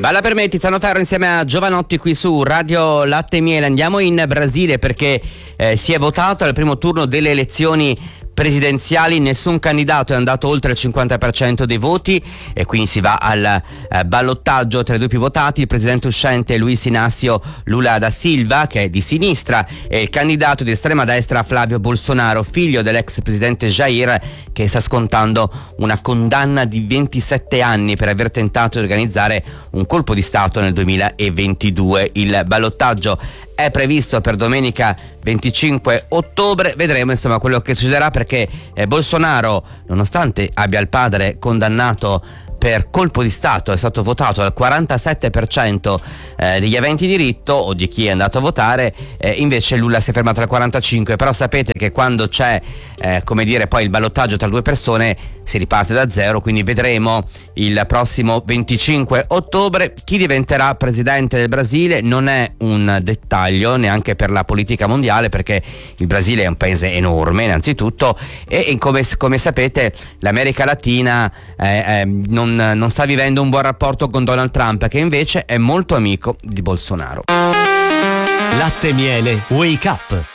Balla per me, Tiziano Ferro insieme a Giovanotti qui su Radio Latte e Miele. Andiamo in Brasile perché si è votato al primo turno delle elezioni presidenziali. Nessun candidato è andato oltre il 50% dei voti e quindi si va al ballottaggio tra i due più votati, il presidente uscente Luiz Inácio Lula da Silva, che è di sinistra, e il candidato di estrema destra Flávio Bolsonaro, figlio dell'ex presidente Jair, che sta scontando una condanna di 27 anni per aver tentato di organizzare un colpo di stato nel 2022. Il ballottaggio è previsto per domenica 25 ottobre. Vedremo insomma quello che succederà, perché Bolsonaro, nonostante abbia il padre condannato per colpo di stato, è stato votato al 47% degli aventi diritto o di chi è andato a votare, invece Lula si è fermato al 45%. Però sapete che quando c'è poi il ballottaggio tra due persone si riparte da zero, quindi vedremo il prossimo 25 ottobre chi diventerà presidente del Brasile. Non è un dettaglio neanche per la politica mondiale, perché il Brasile è un paese enorme innanzitutto e come sapete l'America Latina non sta vivendo un buon rapporto con Donald Trump, che invece è molto amico di Bolsonaro. Latte e Miele Wake Up.